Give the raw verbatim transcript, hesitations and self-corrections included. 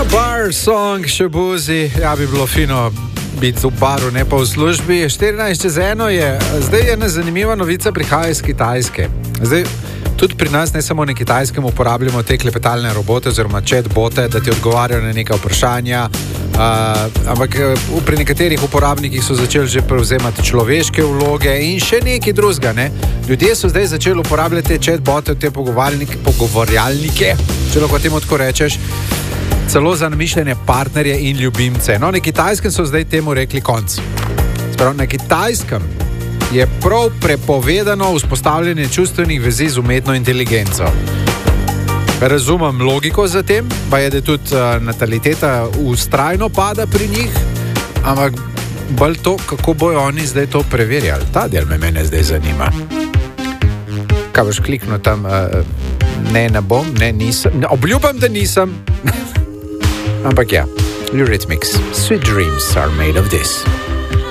Ja, bar song, še buzi, ja bi bilo fino biti v baru, ne pa v službi. štirinajst čez eno je, zdaj je ena zanimiva novica, prihaja iz Kitajske. Zdaj, tudi pri nas, ne samo na Kitajskem, uporabljamo te klepetalne robote oziroma chatbote, da ti odgovarjajo na neka vprašanja, uh, ampak pri nekaterih uporabnikih so začeli že prevzemati človeške vloge in še nekaj drugega, ne. Ljudje so zdaj začeli uporabljati te chatbote, te pogovarjalnike, pogovarjalnike, če lahko temu tako rečeš, celo za namišljene partnerje in ljubimce. No, na Kitajskem so zdaj temu rekli konc. Sprav, na Kitajskem je prav prepovedano vzpostavljanje čustvenih vezi z umetno inteligenco. Razumem logiko za tem, pa je, da tudi uh, nataliteta vztrajno pada pri njih, ampak bolj to, kako bojo oni zdaj to preverjali. Ta del me mene zdaj zanima. Kaj boš kliknil tam, uh, ne, ne bom, ne, nisem, ne, obljubam, da nisem. Ampak ja, Eurythmics, Sweet Dreams are made of this.